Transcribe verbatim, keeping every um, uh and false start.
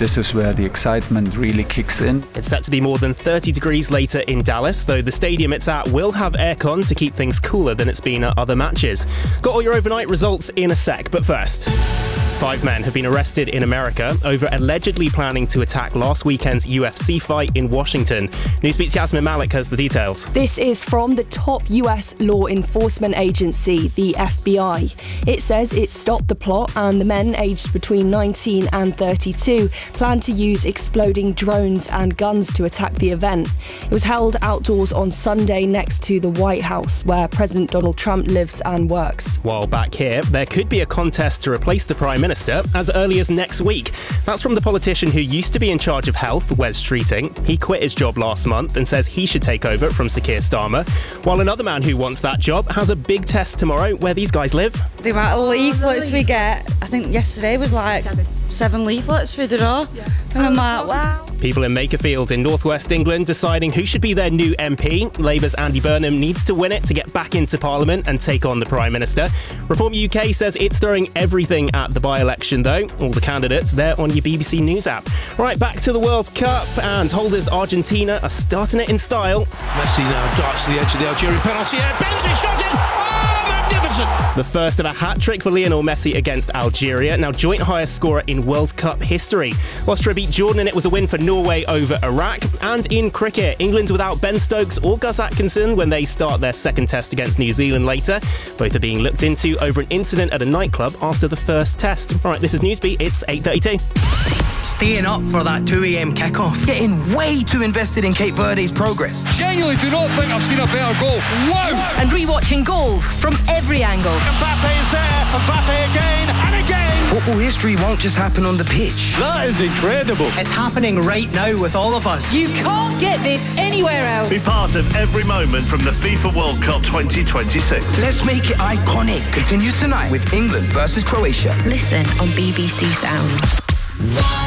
This is where the excitement really kicks in. It's set to be more than thirty degrees later in Dallas, though the stadium it's at will have aircon to keep things cooler than it's been at other matches. Got all your overnight results in a sec, but first... Five men have been arrested in America over allegedly planning to attack last weekend's U F C fight in Washington. Newsbeat's Yasmin Malik has the details. This is from the top U S law enforcement agency, the F B I. It says it stopped the plot and the men aged between nineteen and thirty-two planned to use exploding drones and guns to attack the event. It was held outdoors on Sunday next to the White House, where President Donald Trump lives and works. While back here, there could be a contest to replace the Prime Minister as early as next week. That's from the politician who used to be in charge of health, Wes Streeting. He quit his job last month and says he should take over from Sir Keir Starmer. While another man who wants that job has a big test tomorrow where these guys live. The amount of leaflets we get, I think yesterday was like seven leaflets through the door. And I'm like, wow. People in Makerfield in northwest England deciding who should be their new M P. Labour's Andy Burnham needs to win it to get back into Parliament and take on the Prime Minister. Reform U K says it's throwing everything at the by-election though. All the candidates, they're on your B B C News app. Right, back to the World Cup, and holders Argentina are starting it in style. Messi now darts to the edge of the Algerian penalty area. Benzema shot in! Oh, magnificent! The first of a hat-trick for Lionel Messi against Algeria, now joint highest scorer in World Cup history. Austria beat Jordan, it was a win for Norway over Iraq. And in cricket, England without Ben Stokes or Gus Atkinson when they start their second test against New Zealand later. Both are being looked into over an incident at a nightclub after the first test. Right, this is Newsbeat, it's eight thirty-two. Staying up for that two a.m. kickoff. Getting way too invested in Cape Verde's progress. Genuinely do not think I've seen a better goal. Wow! And rewatching goals from every angle. Mbappe is there. Mbappe again and again. Football history won't just happen on the pitch. That is incredible. It's happening right now with all of us. You can't get this anywhere else. Be part of every moment from the FIFA World Cup twenty twenty-six. Let's make it iconic. Continues tonight with England versus Croatia. Listen on B B C Sound.